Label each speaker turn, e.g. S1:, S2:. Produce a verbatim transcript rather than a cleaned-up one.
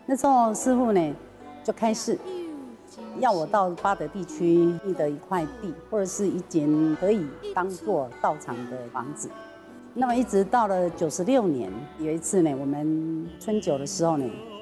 S1: 那时候师傅呢就开示，要我到八德地区的一块地，或者是一间可以当做道场的房子。那么一直到了九十六年，有一次呢，我们春酒的时候呢，